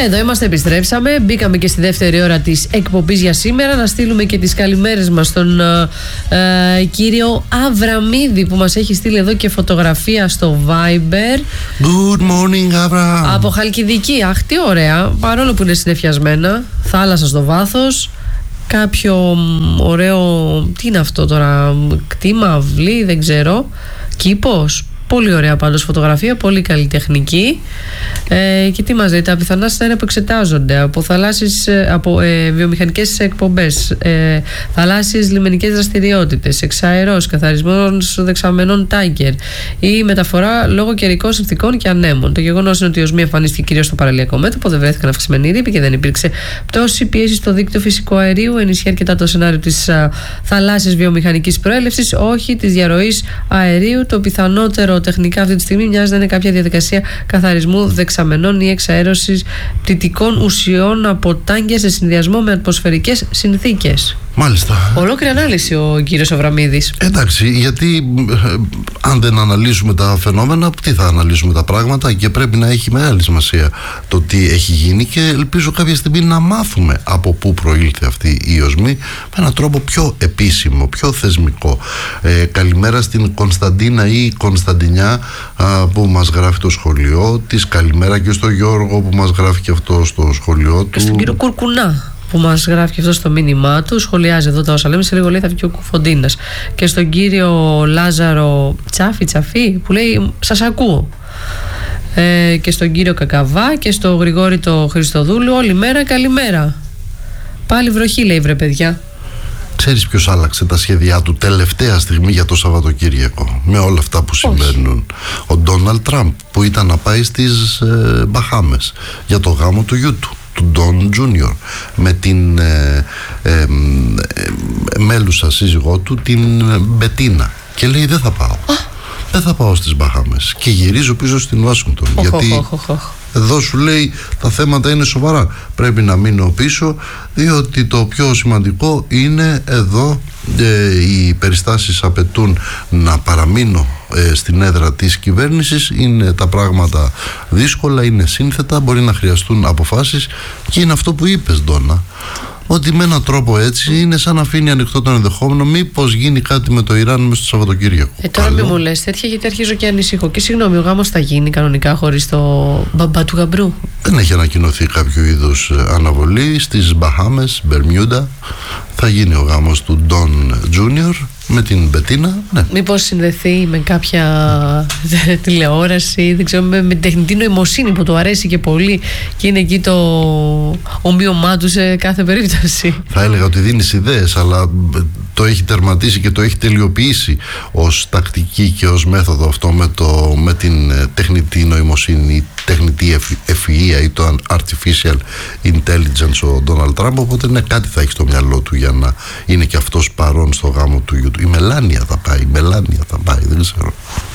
Εδώ είμαστε, επιστρέψαμε. Μπήκαμε και στη δεύτερη ώρα της εκπομπής για σήμερα. Να στείλουμε και τις καλημέρες μας στον κύριο Αβραμίδη, που μας έχει στείλει εδώ και φωτογραφία στο Viber. Good morning, Αβραμ. Από Χαλκιδική. Αχ, τι ωραία. Παρόλο που είναι συννεφιασμένα, θάλασσα στο βάθος, κάποιο ωραίο. Τι είναι αυτό τώρα, κτήμα, αυλή, δεν ξέρω. Κήπος. Πολύ ωραία πάντως φωτογραφία, πολύ καλλιτεχνική. Και τι μας λέει, τα πιθανά σενάρια που εξετάζονται από βιομηχανικές εκπομπές, θαλάσσιες λιμενικές δραστηριότητες, εξαερός, καθαρισμός δεξαμενών τάγκερ ή μεταφορά λόγω καιρικών συνθηκών και ανέμων. Το γεγονός είναι ότι η οσμία εμφανίστηκε κυρίως στο παραλιακό μέτωπο, δεν βρέθηκαν αυξημένοι ρήποι και δεν υπήρξε πτώση πίεση στο δίκτυο φυσικού αερίου. Ενισχύει αρκετά το σενάριο της θαλάσσιας βιομηχανικής προέλευσης, όχι της διαρροής αερίου. Το πιθανότερο τεχνικά αυτή τη στιγμή μοιάζει να είναι κάποια διαδικασία καθαρισμού δεξαμενών ή εξαέρωσης πτυτικών ουσιών από τάγκια σε συνδυασμό με ατμοσφαιρικές συνθήκες. Μάλιστα. Ολόκληρη ανάλυση ο κύριος Αβραμίδης. Εντάξει, γιατί αν δεν αναλύσουμε τα φαινόμενα, τι θα αναλύσουμε τα πράγματα, και πρέπει να έχει μεγάλη σημασία το τι έχει γίνει, και ελπίζω κάποια στιγμή να μάθουμε από πού προήλθε αυτή η οσμή με έναν τρόπο πιο επίσημο, πιο θεσμικό. Καλημέρα στην Κωνσταντίνα ή Κωνσταντινιά που μας γράφει το σχολείο της. Καλημέρα και στο Γιώργο που μας γράφει και αυτό στο σχολείο του. Και στον κύριο Κουρκουνά που μας γράφει και αυτό στο μήνυμά του. Σχολιάζει εδώ τα όσα λέμε. Σε λίγο λέει θα βγει ο Κουφοντίνας. Και στον κύριο Λάζαρο Τσαφή που λέει σας ακούω. Και στον κύριο Κακαβά και στο Γρηγόρη το Χριστοδούλου. Όλη μέρα καλημέρα. Πάλι βροχή, λέει, βρε παιδιά. Ξέρεις ποιος άλλαξε τα σχέδιά του τελευταία στιγμή για το Σαββατοκύριακο με όλα αυτά που συμβαίνουν? Ο Ντόναλντ Τραμπ, που ήταν να πάει στις Μπαχάμες για το γάμο του γιού του Ντόν Τζούνιορ, με την μέλουσα σύζυγό του, την Μπετίνα, και λέει δεν θα πάω. Δεν θα πάω στις Μπαχάμες και γυρίζω πίσω στην Ουάσιγκτον, γιατί εδώ σου λέει τα θέματα είναι σοβαρά. Πρέπει να μείνω πίσω, διότι το πιο σημαντικό είναι εδώ οι περιστάσεις απαιτούν να παραμείνω στην έδρα της κυβέρνησης. Είναι τα πράγματα δύσκολα, είναι σύνθετα, μπορεί να χρειαστούν αποφάσεις, και είναι αυτό που είπες, Ντόνα, ότι με έναν τρόπο έτσι είναι σαν να αφήνει ανοιχτό τον ενδεχόμενο μήπως γίνει κάτι με το Ιράν μέσα στο Σαββατοκύριακο. Τώρα μην μου λες τέτοια, γιατί αρχίζω και ανησυχώ. Και συγγνώμη, ο γάμος θα γίνει κανονικά χωρίς το μπαμπά του γαμπρού? Δεν έχει ανακοινωθεί κάποιο είδους αναβολή. Στις Μπαχάμες, Μπερμιούντα, θα γίνει ο γάμος του Ντόν Τζούνιορ με την Μπετίνα. Ναι. Μήπως συνδεθεί με κάποια τηλεόραση, δεν ξέρω, με τεχνητή νοημοσύνη που του αρέσει και πολύ, και είναι εκεί το ομοίωμά του σε κάθε περίπτωση. Θα έλεγα ότι δίνεις ιδέες, αλλά το έχει τερματίσει και το έχει τελειοποιήσει ως τακτική και ως μέθοδο αυτό με την τεχνητή νοημοσύνη, τεχνητή ευφυΐα ή το artificial intelligence ο Ντόναλντ Τραμπ. Οπότε ναι, κάτι θα έχει στο μυαλό του για να είναι και αυτός παρόν στο γάμο του γιου του. Η Μελάνια θα πάει, δεν ξέρω.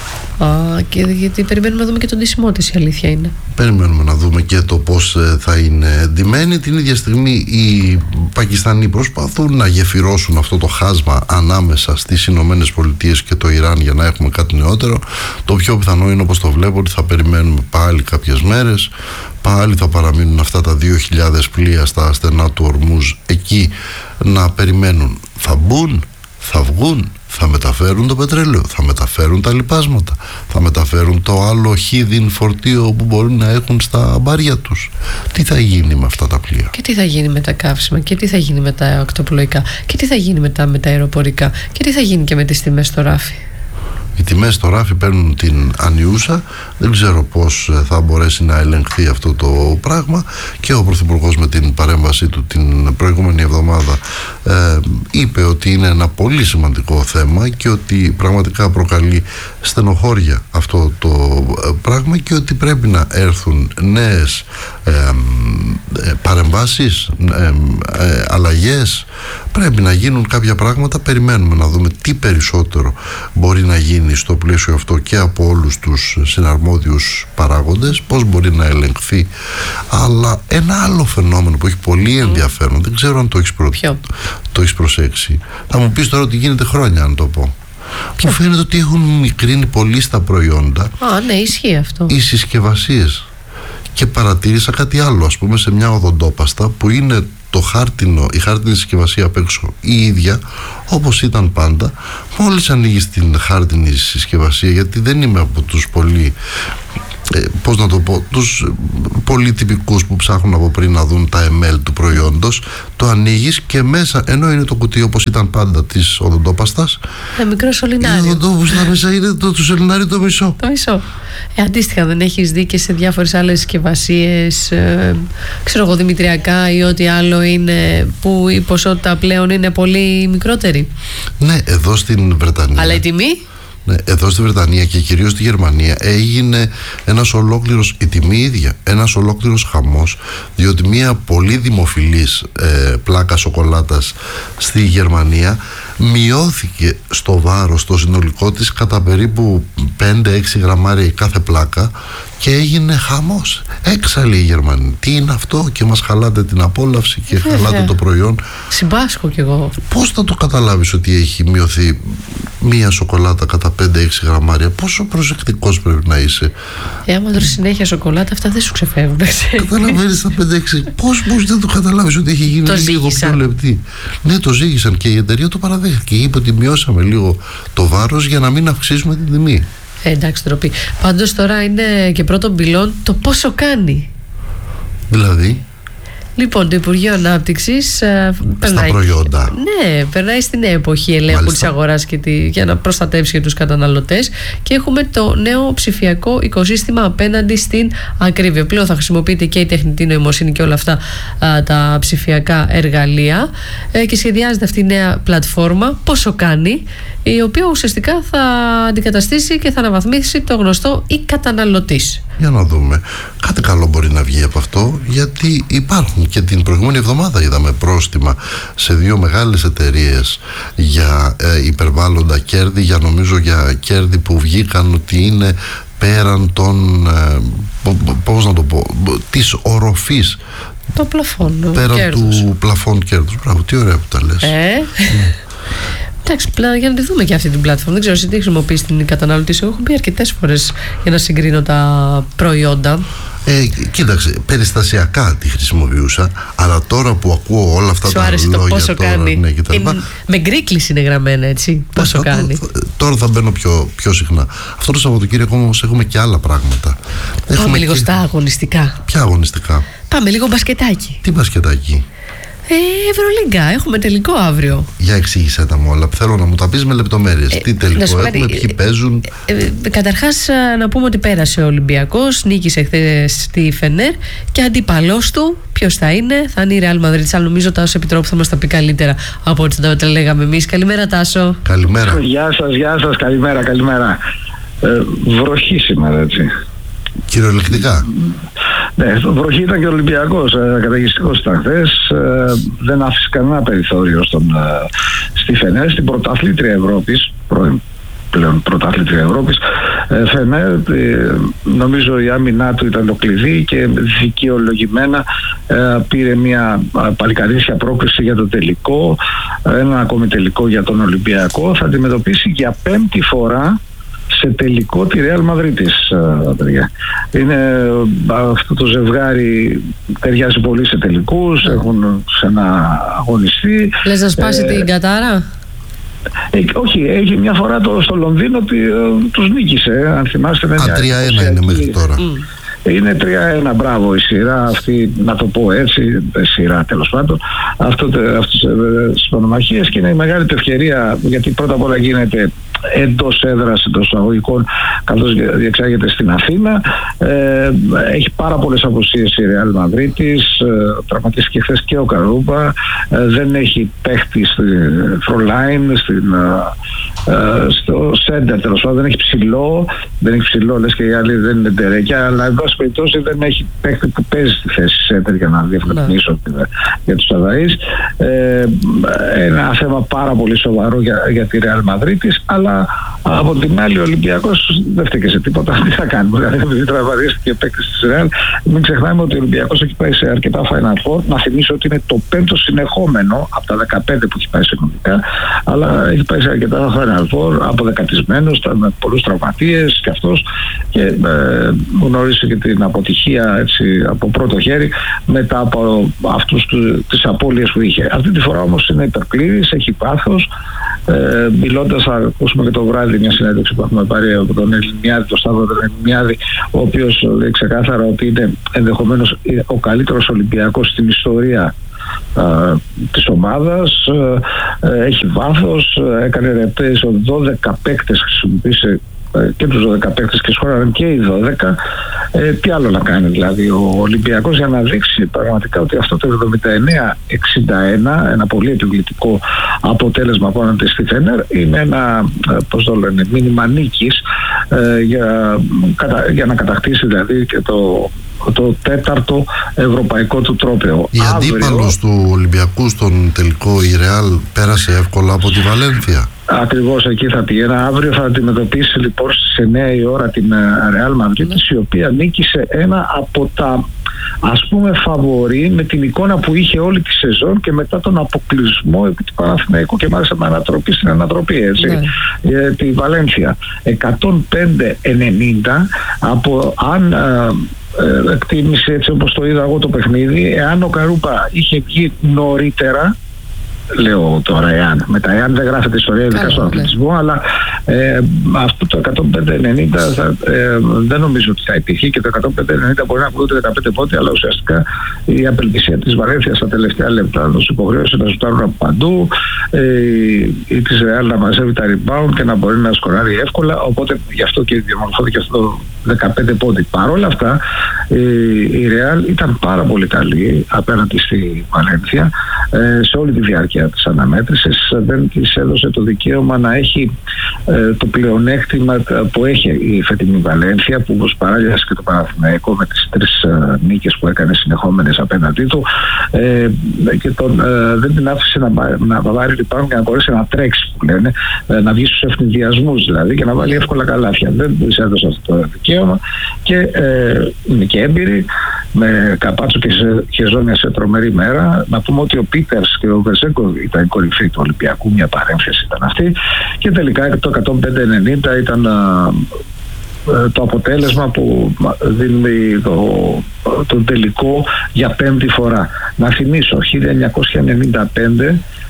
Και γιατί περιμένουμε να δούμε και τον ντύσιμό της, η αλήθεια είναι. Περιμένουμε να δούμε και το πώς θα είναι ντυμένη. Την ίδια στιγμή οι Πακιστανοί προσπαθούν να γεφυρώσουν αυτό το χάσμα ανάμεσα στις Ηνωμένες Πολιτείες και το Ιράν για να έχουμε κάτι νεότερο. Το πιο πιθανό είναι, όπως το βλέπω, ότι θα περιμένουμε πάλι κάποιες μέρες. Πάλι θα παραμείνουν αυτά τα 2.000 πλοία στα στενά του Ορμούζ εκεί να περιμένουν. Θα μπουν, θα βγουν, θα μεταφέρουν το πετρέλαιο, θα μεταφέρουν τα λιπάσματα, θα μεταφέρουν το άλλο χίδιν φορτίο που μπορεί να έχουν στα μπάρια τους. Τι θα γίνει με αυτά τα πλοία? Και τι θα γίνει με τα καύσιμα, και τι θα γίνει με τα ακτοπλοϊκά, και τι θα γίνει μετά με τα αεροπορικά, και τι θα γίνει και με τις τιμές στο ράφι? Οι τιμές στο ράφι παίρνουν την ανιούσα. Δεν ξέρω πώς θα μπορέσει να ελεγχθεί αυτό το πράγμα, και ο Πρωθυπουργός με την παρέμβασή του την προηγούμενη εβδομάδα είπε ότι είναι ένα πολύ σημαντικό θέμα και ότι πραγματικά προκαλεί στενοχώρια αυτό το πράγμα, και ότι πρέπει να έρθουν νέες παρεμβάσεις, αλλαγές. Πρέπει να γίνουν κάποια πράγματα. Περιμένουμε να δούμε τι περισσότερο μπορεί να γίνει στο πλαίσιο αυτό και από όλους τους συναρμόδιους παράγοντες, πώς μπορεί να ελεγχθεί. Αλλά ένα άλλο φαινόμενο που έχει πολύ ενδιαφέρον, δεν ξέρω αν το έχεις προσέξει. Θα μου πεις τώρα ότι γίνεται χρόνια αν το πω. Μου φαίνεται ότι έχουν μικρύνει πολύ στα προϊόντα. Ναι, ισχύει αυτό. Οι συσκευασίες. Και παρατήρησα κάτι άλλο, ας πούμε, σε μια οδοντόπαστα που είναι η χάρτινη συσκευασία απ' έξω η ίδια όπως ήταν πάντα. Μόλις ανοίγεις την χάρτινη συσκευασία, γιατί δεν είμαι από τους πολύ πώς να το πω, τους πολύ τυπικούς που ψάχνουν από πριν να δουν τα ml του προϊόντος, το ανοίγεις και μέσα, ενώ είναι το κουτί όπως ήταν πάντα της οδοντόπαστας, ένα μικρό σωληνάριο. Η οδοντόπαστα μέσα είναι το σωληνάριο το μισό. Το μισό. Αντίστοιχα, δεν έχεις δει και σε διάφορες άλλες συσκευασίες, ξέρω εγώ, δημητριακά ή ό,τι άλλο είναι, που η ποσότητα πλέον είναι πολύ μικρότερη? Ναι, εδώ στην Βρετανία. Αλλά η τιμή? Ναι, εδώ στη Βρετανία και κυρίως στη Γερμανία έγινε η τιμή ίδια, ένας ολόκληρος χαμός, διότι μια πολύ δημοφιλής πλάκα σοκολάτας στη Γερμανία μειώθηκε στο βάρος το συνολικό της κατά περίπου 5-6 γραμμάρια κάθε πλάκα και έγινε χαμός. Έξαλλοι οι Γερμανοί. Τι είναι αυτό, και μας χαλάτε την απόλαυση και χαλάτε το προϊόν. Συμπάσχω κι εγώ. Πώς θα το καταλάβεις ότι έχει μειωθεί μία σοκολάτα κατά 5-6 γραμμάρια? Πόσο προσεκτικός πρέπει να είσαι? Άμα τρως συνέχεια σοκολάτα, αυτά δεν σου ξεφεύγουν. Καταλαβαίνεις τα 5-6. Πώς δεν το καταλάβεις ότι έχει γίνει λίγο πιο λεπτή? Ναι, το ζήγησαν και η εταιρεία το παραδέχτηκε. Είπε ότι μειώσαμε λίγο το βάρος για να μην αυξήσουμε την τιμή. Εντάξει, τροπή. Πάντως τώρα είναι και πρώτον πυλών το πόσο κάνει. Δηλαδή? Λοιπόν, το Υπουργείο Ανάπτυξης στα προϊόντα. Ναι, περνάει στην νέα εποχή ελέγχου της αγοράς για να προστατεύσει και τους καταναλωτές, και έχουμε το νέο ψηφιακό οικοσύστημα απέναντι στην ακρίβεια. Πλέον θα χρησιμοποιείται και η τεχνητή νοημοσύνη και όλα αυτά τα ψηφιακά εργαλεία, και σχεδιάζεται αυτή η νέα πλατφόρμα πόσο κάνει, η οποία ουσιαστικά θα αντικαταστήσει και θα αναβαθμίσει το γνωστό «η καταναλωτής». Για να δούμε. Κάτι καλό μπορεί να βγει από αυτό, γιατί υπάρχουν, και την προηγούμενη εβδομάδα είδαμε πρόστιμα σε 2 μεγάλες εταιρείες για υπερβάλλοντα κέρδη, νομίζω για κέρδη που βγήκαν ότι είναι πέραν των πώς να το πω, της οροφής, το πλαφόν πέραν κέρδους. του πλαφόν κέρδους. Μπράβο, τι ωραία που τα λες. Εντάξει, για να τη δούμε και αυτή την πλατφόρμα. Δεν ξέρω εσύ τι χρησιμοποιείς την καταναλωτή. Εγώ έχω πει αρκετές φορές για να συγκρίνω τα προϊόντα. Κοίταξε, περιστασιακά τη χρησιμοποιούσα, αλλά τώρα που ακούω όλα αυτά τα λόγια, το πόσο τώρα, κάνει. Ναι, με γκρίκλης είναι γραμμένα, έτσι. Πόσο κάνει. Τώρα θα μπαίνω πιο συχνά. Αυτό το Σαββατοκύριακο όμως έχουμε και άλλα πράγματα. Πάμε λίγο στα αγωνιστικά. Ποια αγωνιστικά? Πάμε λίγο μπασκετάκι. Τι μπασκετάκι? Ευρωλίγκα, έχουμε τελικό αύριο. Για εξήγησέ τα μου όλα. Θέλω να μου τα πεις με λεπτομέρειες. Τι τελικό έχουμε, ποιοι παίζουν? Καταρχάς να πούμε ότι πέρασε ο Ολυμπιακός, νίκησε χθες στη Φενέρ, και αντίπαλός του ποιος θα είναι? Θα είναι η Real Madrid. Αλλά νομίζω ο Τάσος Επιτρόπου θα μας τα πει καλύτερα από ό,τι τα λέγαμε εμείς. Καλημέρα, Τάσο. Καλημέρα. Γεια σας, καλημέρα. Βροχή σήμερα, έτσι. Κυριολεκτικά. Ναι, βροχή ήταν και ο Ολυμπιακός, καταιγιστικός ήταν χθες, δεν άφησε κανένα περιθώριο στη Φενέρ, στην πρωταθλήτρια Ευρώπης, πλέον πρωταθλήτρια Ευρώπης, Φενέρ. Νομίζω η άμυνά του ήταν το κλειδί και δικαιολογημένα πήρε μια παλικαρίσια πρόκριση για το τελικό, ένα ακόμη τελικό για τον Ολυμπιακό. Θα αντιμετωπίσει για 5η φορά σε τελικό τη Real Madrid. Είναι αυτό το ζευγάρι, ταιριάζει πολύ σε τελικούς, έχουν ξαναγωνιστεί. Λες να σπάσει την κατάρα? Όχι, έχει μια φορά στο Λονδίνο τους νίκησε, αν θυμάστε. 3-1 είναι μέχρι τώρα. Είναι 3-1, μπράβο η σειρά αυτή, να το πω έτσι, σειρά τέλος πάντων, αυτές τις μονομαχίες, και είναι η μεγάλη ευκαιρία, γιατί πρώτα απ' όλα γίνεται εντός έδρας, εντός αγωγικών, καθώς διεξάγεται στην Αθήνα. Έχει πάρα πολλές απουσίες η Real Madrid, τραυματίστηκε χθες και ο Καρούμπα, δεν έχει παίχτη στη Frontline, στο center τέλος πάντων, δεν έχει ψηλό, λες και οι άλλοι δεν είναι ντερέκια, αλλά εν πάση περιπτώσει δεν έχει παίχτη που παίζει στη θέση center, για να διευκρινίσω για τους Αδαείς. Ένα θέμα πάρα πολύ σοβαρό για τη Real Madrid, αλλά από την άλλη ο Ολυμπιακός δεν φταίει σε τίποτα. Τι θα κάνουμε? Δηλαδή, επειδή τραυματίστηκε παίκτης της Real, μην ξεχνάμε ότι ο Ολυμπιακός έχει πάει σε αρκετά Final Four. Να θυμίσω ότι είναι το 5ο συνεχόμενο από τα 15 που έχει πάει σε κομβικά, αλλά έχει πάει σε αρκετά Final Final Four, αποδεκατισμένος, με πολλούς τραυματίες και αυτός, και γνώρισε και την αποτυχία, έτσι, από πρώτο χέρι μετά από αυτούς τις απώλειες που είχε. Αυτή τη φορά όμως είναι υπερπλήρης, έχει πάθος. Μιλώντας, θα ακούσουμε και το βράδυ μια συνέντευξη που έχουμε πάρει από τον Ελληνιάδη, τον Σταύρο τον Ελληνιάδη, ο οποίος λέει ξεκάθαρα ότι είναι ενδεχομένως ο καλύτερος Ολυμπιακός στην ιστορία της ομάδας. Έχει βάθος, έκανε ρεπές, 12 παίκτες χρησιμοποίησε, και τους 12 παίκτες και σχόλαραν και οι 12. Τι άλλο να κάνει δηλαδή ο Ολυμπιακός για να δείξει πραγματικά ότι αυτό το 79-61, ένα πολύ επιβλητικό αποτέλεσμα απέναντι στη Φενέρ, είναι ένα, πώς το λένε, μήνυμα νίκης για να κατακτήσει δηλαδή και το τέταρτο ευρωπαϊκό του τρόπαιο. Η αντίπαλος του Ολυμπιακού στον τελικό, η Ρεάλ, πέρασε εύκολα από τη Βαλένθια. Ακριβώς εκεί θα πήγαινα. Αύριο θα αντιμετωπίσει λοιπόν στις 9 η ώρα την Ρεάλ Μαδρίτης, η οποία νίκησε ένα από τα, ας πούμε, φαβορί με την εικόνα που είχε όλη τη σεζόν και μετά τον αποκλεισμό επί του Παναθηναϊκού, και μάλιστα με ανατροπή στην ανατροπή, έτσι, τη Βαλένθια. 105-90 από, αν εκτίμηση, έτσι όπως το είδα εγώ το παιχνίδι, εάν ο Καρούπα είχε βγει νωρίτερα, λέω τώρα εάν, με τα εάν δεν γράφεται ιστορία ειδικά στον αθλητισμό, αλλά αυτό το 105-90 δεν νομίζω ότι θα υπήρχε, και το 105-90 μπορεί να ακούγεται 15 πόντι, αλλά ουσιαστικά η απελπισία της Βαλένθιας στα τελευταία λεπτά τους υποχρέωσε να ζουτάρουν από παντού, ή της Ρεάλ να μαζεύει τα rebound και να μπορεί να σκοράρει εύκολα, οπότε γι' αυτό και διαμορφώθηκε αυτό το 15 πόντι. Παρ' όλα αυτά η Ρεάλ ήταν πάρα πολύ καλή απέναντι στη Βαλένθια σε όλη τη διάρκεια της αναμέτρησης. Δεν της έδωσε το δικαίωμα να έχει το πλεονέκτημα που έχει η φετινή Βαλένθια, που όπως παράλληλα και το Παναθηναϊκό με τις 3 νίκες που έκανε συνεχόμενες απέναντί του, και δεν την άφησε να βάλει λοιπόν και να μπορέσει να τρέξει, που λένε, να βγει στους ευνηδιασμούς δηλαδή και να βάλει εύκολα καλάθια. Δεν της έδωσε αυτό το δικαίωμα, και είναι και έμπειρη, με Καπάτσο και Χεζόνια σε τρομερή μέρα. Να πούμε ότι ο Πίτερς και ο Βερσέγκο ήταν η κορυφή του Ολυμπιακού, μια παρέμφαση ήταν αυτή, και τελικά το 105-90 ήταν το αποτέλεσμα που δίνει τον τελικό για πέμπτη φορά. Να θυμίσω, 1995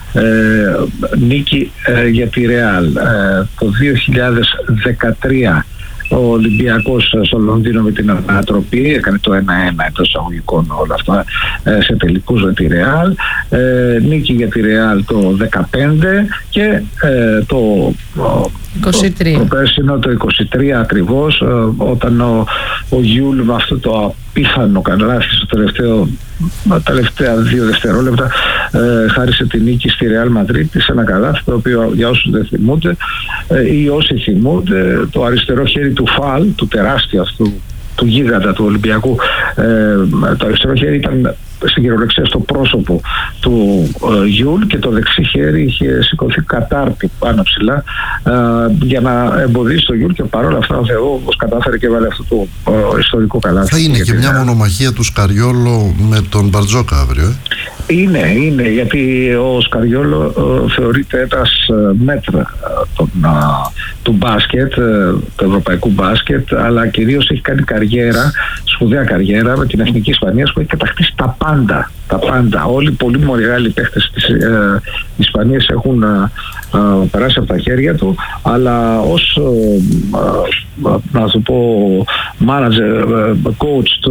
νίκη για τη Ρεάλ, το 2013 ο Ολυμπιακός στο Λονδίνο με την ανατροπή έκανε το 1-1 εντός εισαγωγικών όλα αυτά σε τελικούς με τη Ρεάλ, νίκη για τη Ρεάλ το 15 και το 23. Το πέρσινο το 23 ακριβώς, όταν ο Γιούλ με αυτό το απίθανο καλάθι στο τελευταία 2 δευτερόλεπτα χάρισε τη νίκη στη Ρεάλ Μαδρίτη, σε ένα καλάθι το οποίο, για όσους δεν θυμούνται ή όσοι θυμούνται, το αριστερό χέρι του Φαλ, του τεράστιου αυτού, του γίγαντα του Ολυμπιακού, το αριστερό χέρι ήταν στην κυριολεξία στο πρόσωπο του Γιούλ, και το δεξί χέρι είχε σηκωθεί κατάρτι πάνω ψηλά για να εμποδίσει το Γιούλ, και παρόλα αυτά ο Θεός κατάφερε και βάλε αυτό το ιστορικό καλάθι. Θα είναι και μια μονομαχία του Σκαριόλο με τον Μπαρτζόκα αύριο. Είναι, γιατί ο Σκαριόλο θεωρείται ένας μέτρα του μπάσκετ, του ευρωπαϊκού μπάσκετ, αλλά κυρίως έχει κάνει καριέρα, σπουδαία καριέρα με την Εθνική Ισπανίας, που έχει κατακτήσει τα πάντα. Όλοι οι πολύ μεγάλοι παίχτες της Ισπανίας έχουν περάσει από τα χέρια του, αλλά ως να το πω manager, coach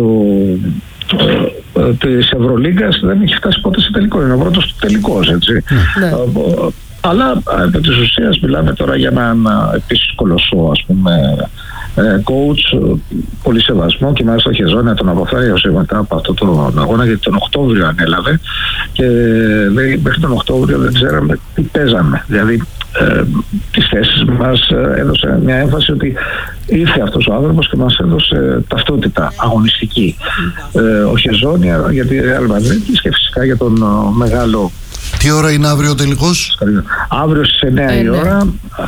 της Ευρωλίγκας δεν έχει φτάσει ποτέ σε τελικό. Είναι ο πρώτος του τελικός, έτσι. Αλλά επί της ουσίας μιλάμε τώρα για έναν επίσης κολοσσό, ας πούμε, coach, πολύ σεβασμό, και μάλιστα ο Χεζόνια τον αποφάσισε μετά από αυτό το αγώνα, γιατί τον Οκτώβριο ανέλαβε και μέχρι τον Οκτώβριο δεν ξέραμε τι παίζαμε. Δηλαδή τις θέσεις μας έδωσε μια έμφαση ότι ήρθε αυτός ο άνθρωπος και μας έδωσε ταυτότητα αγωνιστική. Ο Χεζόνια για τη Ρεάλ Μαδρίτης και φυσικά για τον μεγάλο. Τι ώρα είναι αύριο τελικώς? Αύριο στις 9 η ώρα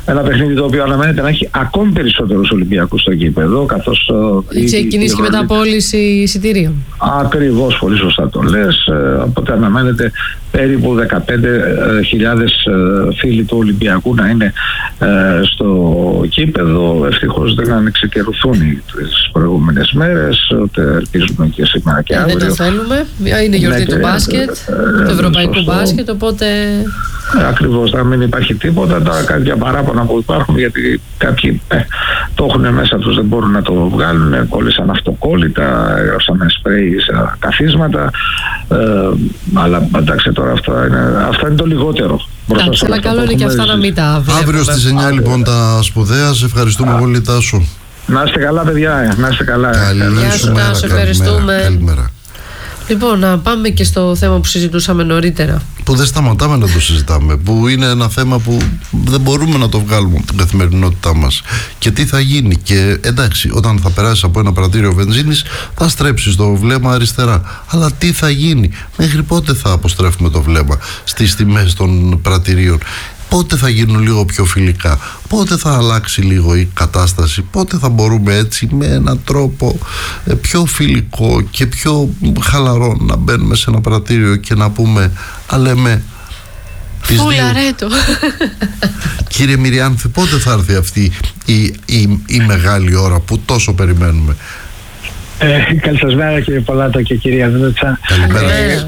ένα παιχνίδι το οποίο αναμένεται να έχει ακόμη περισσότερους Ολυμπιακούς στο γήπεδο, καθώς ξεκινήσει και μεταπώληση εισιτήριων. Ακριβώς, πολύ σωστά το λες. Οπότε αναμένεται περίπου 15.000 φίλοι του Ολυμπιακού να είναι στο γήπεδο. Ευτυχώς δεν ξεκερουθούν τις προηγούμενες μέρες, ούτε ελπίζουμε και σήμερα και αύριο. Δεν το θέλουμε. Είναι γιορτή του μπάσκετ, του ευρωπαϊκού μπάσκετ, οπότε... Ακριβώς, να μην υπάρχει τίποτα. Τα κάποια παράπονα που υπάρχουν, γιατί κάποιοι το έχουν μέσα τους, δεν μπορούν να το βγάλουν, κόλλησαν αυτοκόλλητα, έγραψαν σπρέι σε καθίσματα, αλλά εντάξει, τώρα αυτά είναι το λιγότερο. Εντάξει, αλλά καλό είναι και αυτά να μην τα βλέπουμε. Αύριο στις 9 λοιπόν τα σπουδαία. Σε ευχαριστούμε πολύ, Τάσο. Να είστε καλά, παιδιά, να είστε καλά. Γεια σου, Τάσο, ευχαριστούμε. Καλημέρα. Λοιπόν, να πάμε και στο θέμα που συζητούσαμε νωρίτερα. Που δεν σταματάμε να το συζητάμε. Που είναι ένα θέμα που δεν μπορούμε να το βγάλουμε από την καθημερινότητά μας. Και τι θα γίνει. Και εντάξει, όταν θα περάσεις από ένα πρατήριο βενζίνης, θα στρέψεις το βλέμμα αριστερά. Αλλά τι θα γίνει. Μέχρι πότε θα αποστρέφουμε το βλέμμα στις τιμές των πρατηρίων. Πότε θα γίνουν λίγο πιο φιλικά, πότε θα αλλάξει λίγο η κατάσταση, πότε θα μπορούμε έτσι με έναν τρόπο πιο φιλικό και πιο χαλαρό να μπαίνουμε σε ένα πρατήριο και να πούμε «Αλέμε». Φουλαρέτο. Κύριε Μυριάνθη, πότε θα έρθει αυτή η μεγάλη ώρα που τόσο περιμένουμε? Καλησπέρα κύριε Πολάτο και κυρία Δούτσα. Καλημέρα.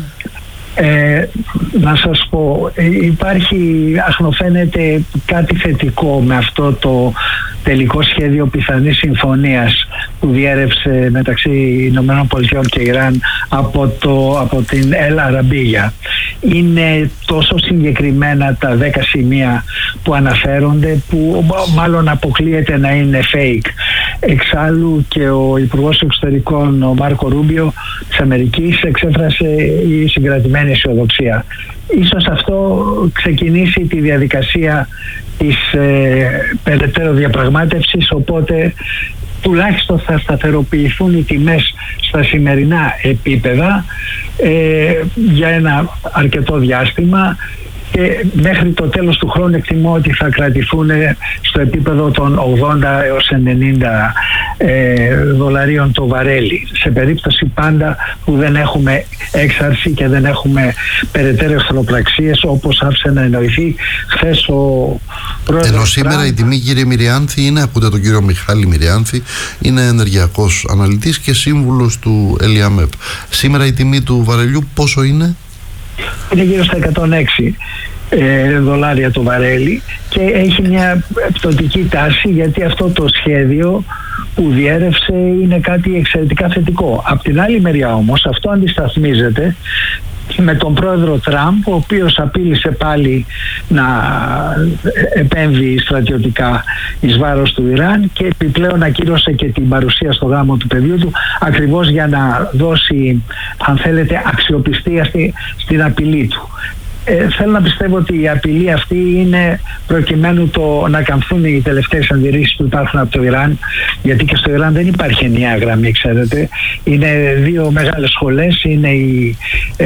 Να σας πω, υπάρχει, αχνοφαίνεται κάτι θετικό με αυτό το τελικό σχέδιο πιθανής συμφωνίας που διέρευσε μεταξύ Ηνωμένων Πολιτειών και Ιράν από την Ελ Αραμπίγια. Είναι τόσο συγκεκριμένα τα 10 σημεία που αναφέρονται, που μάλλον αποκλείεται να είναι fake. Εξάλλου και ο Υπουργός Εξωτερικών, ο Μάρκο Ρούμπιο της Αμερικής, εξέφρασε η συγκρατημένη αισιοδοξία. Ίσως αυτό ξεκινήσει τη διαδικασία της περαιτέρω διαπραγμάτευσης, οπότε τουλάχιστον θα σταθεροποιηθούν οι τιμές στα σημερινά επίπεδα για ένα αρκετό διάστημα, και μέχρι το τέλος του χρόνου εκτιμώ ότι θα κρατηθούν στο επίπεδο των 80 έως 90 δολαρίων το βαρέλι, σε περίπτωση πάντα που δεν έχουμε έξαρση και δεν έχουμε περαιτέρω εχθροπραξίες, όπως άφησε να εννοηθεί χθες ο πρόεδρος. Ενώ σήμερα η τιμή, κύριε Μυριάνθη, είναι, ακούτε τον κύριο Μιχάλη Μυριάνθη, είναι ενεργειακός αναλυτής και σύμβουλος του ΕΛΙΑΜΕΠ. Σήμερα η τιμή του βαρελιού πόσο είναι? Είναι γύρω στα 106 δολάρια το βαρέλι και έχει μια πτωτική τάση, γιατί αυτό το σχέδιο που διέρευσε είναι κάτι εξαιρετικά θετικό. Απ' την άλλη μεριά όμως αυτό αντισταθμίζεται με τον πρόεδρο Τραμπ, ο οποίος απείλησε πάλι να επέμβει στρατιωτικά εις βάρος του Ιράν και επιπλέον ακύρωσε και την παρουσία στο γάμο του παιδιού του, ακριβώς για να δώσει, αν θέλετε, αξιοπιστία στην απειλή του. Θέλω να πιστεύω ότι η απειλή αυτή είναι προκειμένου να καμφθούν οι τελευταίες αντιρρήσεις που υπάρχουν από το Ιράν, γιατί και στο Ιράν δεν υπάρχει ενιαία γραμμή, ξέρετε. Είναι δύο μεγάλες σχολές, είναι η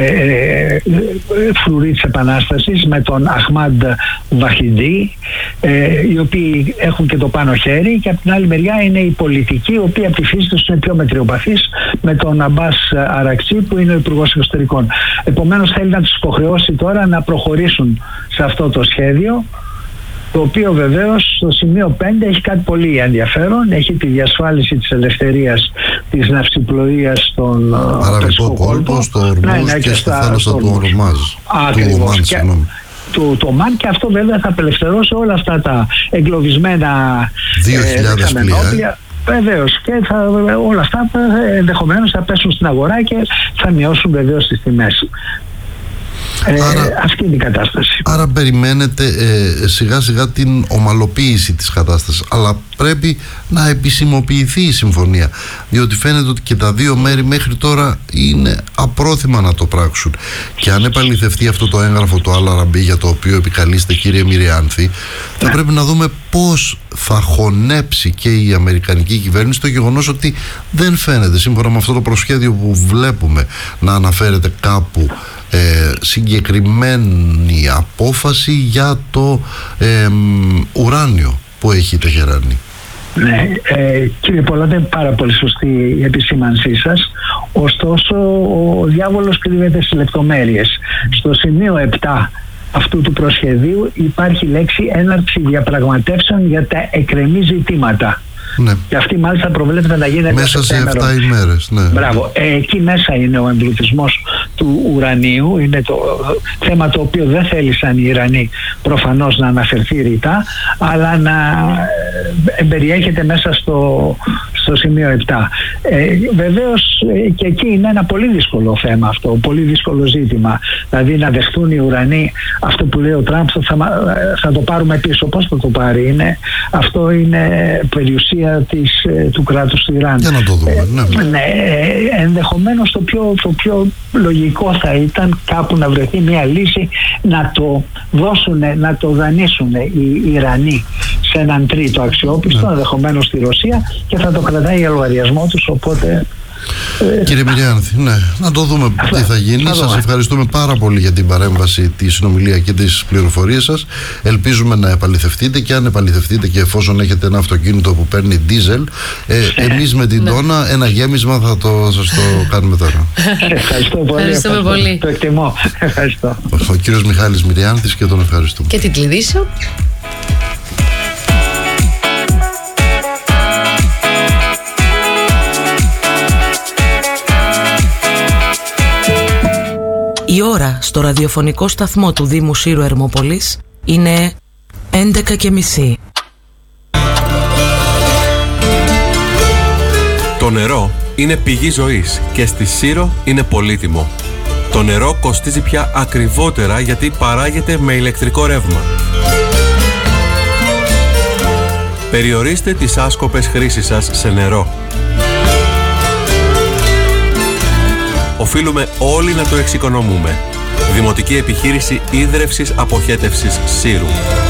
φρουροί της Επανάστασης με τον Αχμάντ Βαχιντή, οι οποίοι έχουν και το πάνω χέρι, και από την άλλη μεριά είναι η πολιτική, η οποία από τη φύση τους είναι πιο μετριοπαθής, με τον Αμπάς Αρακτσί που είναι ο Υπουργός Εξωτερικών. Επομένως θέλει να τους υποχρεώσει τώρα να προχωρήσουν σε αυτό το σχέδιο, το οποίο βεβαίως στο σημείο 5 έχει κάτι πολύ ενδιαφέρον. Έχει τη διασφάλιση της ελευθερίας της ναυσιπλοείας στον Αραβικό κόλπο, στο Ορμούζ και στη θάλασσα του Ορμάζ. Ακριβώς. Του Ομάν, και αυτό βέβαια θα απελευθερώσει όλα αυτά τα εγκλωβισμένα 2.000 πλοία. Βεβαίως, και όλα αυτά ενδεχομένως θα πέσουν στην αγορά και θα μειώσουν βεβαίως τις τιμές. Αυτή είναι η κατάσταση. Άρα περιμένετε σιγά σιγά την ομαλοποίηση της κατάστασης, αλλά πρέπει να επισημοποιηθεί η συμφωνία, διότι φαίνεται ότι και τα δύο μέρη μέχρι τώρα είναι απρόθυμα να το πράξουν. Και αν επαληθευτεί αυτό το έγγραφο, το Al Arabi, για το οποίο επικαλείστε, κύριε Μυριάνθη, θα πρέπει να δούμε πώς θα χωνέψει και η αμερικανική κυβέρνηση το γεγονός ότι δεν φαίνεται, σύμφωνα με αυτό το προσχέδιο που βλέπουμε, να αναφέρεται κάπου συγκεκριμένη απόφαση για το ουράνιο που έχει η Τεχεράνη. Ναι, κύριε Πολάτε, πάρα πολύ σωστή η επισήμανσή σας. Ωστόσο, ο διάβολος κρύβεται στις λεπτομέρειες. Στο σημείο 7 αυτού του προσχεδίου υπάρχει λέξη έναρξη διαπραγματεύσεων για τα εκκρεμή ζητήματα. Ναι. Και αυτή μάλιστα προβλέπεται να γίνεται μέσα σε 7 ημέρες. Ναι. Μπράβο. Εκεί μέσα είναι ο εμπλουτισμός του ουρανίου. Είναι το θέμα το οποίο δεν θέλησαν οι Ιρανοί προφανώς να αναφερθεί ρητά, αλλά να εμπεριέχεται μέσα στο σημείο 7. Βεβαίως και εκεί είναι ένα πολύ δύσκολο θέμα αυτό, πολύ δύσκολο ζήτημα. Δηλαδή να δεχτούν οι Ουρανοί αυτό που λέει ο Τραμπ, θα το πάρουμε πίσω. Πώς θα το πάρει? Αυτό είναι περιουσία του κράτους του Ιράν. Για να το δούμε. Ναι, ενδεχομένως το πιο λογικό θα ήταν κάπου να βρεθεί μια λύση να το δώσουν, να το δανείσουν οι Ιρανοί σε έναν τρίτο αξιόπιστο, ενδεχομένως στη Ρωσία, και θα το κρατάει για λογαριασμό τους, οπότε... Κύριε Μυριάνθη, ναι, να το δούμε τι θα γίνει. Σας ευχαριστούμε πάρα πολύ για την παρέμβαση, τη συνομιλία και τις πληροφορίες σας. Ελπίζουμε να επαληθευτείτε, και αν επαληθευτείτε και εφόσον έχετε ένα αυτοκίνητο που παίρνει ντίζελ, εμείς με την Τόνα ένα γέμισμα θα σας το κάνουμε τώρα. Ευχαριστώ πολύ. Το εκτιμώ. Ευχαριστώ. Ο κύριος Μιχάλης Μυριάνθης, και τον ευχαριστούμε. Και την κλειδίσω. Η ώρα στο ραδιοφωνικό σταθμό του Δήμου Σύρου Ερμόπολης είναι 11:30. Το νερό είναι πηγή ζωής και στη Σύρο είναι πολύτιμο. Το νερό κοστίζει πια ακριβότερα γιατί παράγεται με ηλεκτρικό ρεύμα. Περιορίστε τις άσκοπες χρήσεις σας σε νερό. Οφείλουμε όλοι να το εξοικονομούμε. Δημοτική Επιχείρηση Ίδρευσης Αποχέτευσης Σύρου.